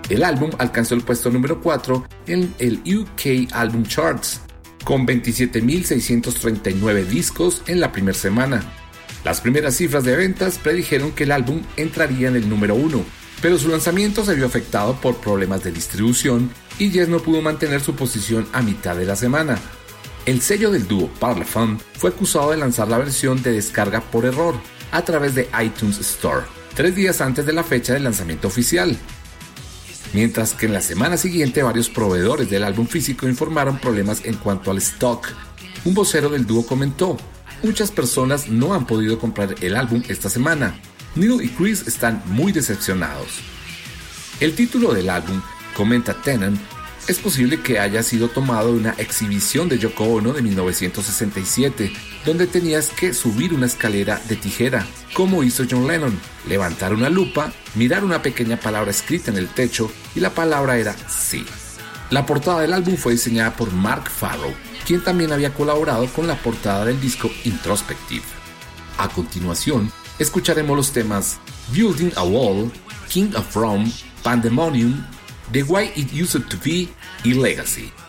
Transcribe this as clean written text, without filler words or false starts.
El álbum alcanzó el puesto número 4 en el UK Album Charts, con 27.639 discos en la primera semana. Las primeras cifras de ventas predijeron que el álbum entraría en el número 1, pero su lanzamiento se vio afectado por problemas de distribución y Yes no pudo mantener su posición a mitad de la semana. El sello del dúo Parlophone fue acusado de lanzar la versión de descarga por error a través de iTunes Store, 3 días antes de la fecha del lanzamiento oficial. Mientras que en la semana siguiente varios proveedores del álbum físico informaron problemas en cuanto al stock. Un vocero del dúo comentó: muchas personas no han podido comprar el álbum esta semana. Neil y Chris están muy decepcionados. El título del álbum, comenta Tennant, es posible que haya sido tomado de una exhibición de Yoko Ono de 1967, donde tenías que subir una escalera de tijera, como hizo John Lennon, levantar una lupa, mirar una pequeña palabra escrita en el techo y la palabra era sí. La portada del álbum fue diseñada por Mark Farrow, quien también había colaborado con la portada del disco Introspective. A continuación, escucharemos los temas Building a Wall, King of Rome, Pandemonium, The Way It Used to Be y Legacy.